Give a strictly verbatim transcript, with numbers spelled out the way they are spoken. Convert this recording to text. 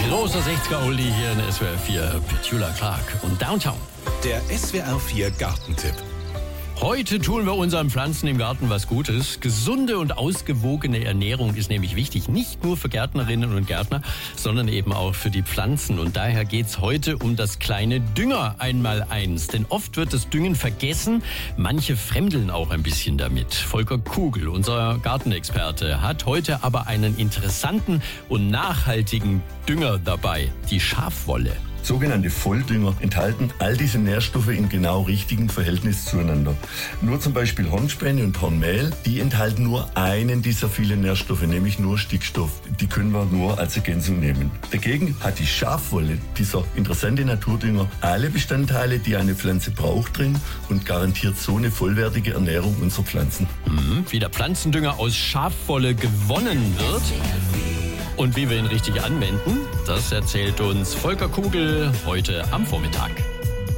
Großer sechziger-Oldie hier in S W R vier. Petula Clark und Downtown. Der S W R vier Gartentipp. Heute tun wir unseren Pflanzen im Garten was Gutes. Gesunde und ausgewogene Ernährung ist nämlich wichtig, nicht nur für Gärtnerinnen und Gärtner, sondern eben auch für die Pflanzen. Und daher geht's heute um das kleine Dünger einmal eins. Denn oft wird das Düngen vergessen, manche fremdeln auch ein bisschen damit. Volker Kugel, unser Gartenexperte, hat heute aber einen interessanten und nachhaltigen Dünger dabei, die Schafwolle. Sogenannte Volldünger enthalten all diese Nährstoffe in genau richtigem Verhältnis zueinander. Nur zum Beispiel Hornspäne und Hornmehl, die enthalten nur einen dieser vielen Nährstoffe, nämlich nur Stickstoff. Die können wir nur als Ergänzung nehmen. Dagegen hat die Schafwolle, dieser interessante Naturdünger, alle Bestandteile, die eine Pflanze braucht, drin und garantiert so eine vollwertige Ernährung unserer Pflanzen. Mhm, wie der Pflanzendünger aus Schafwolle gewonnen wird und wie wir ihn richtig anwenden, das erzählt uns Volker Kugel heute am Vormittag.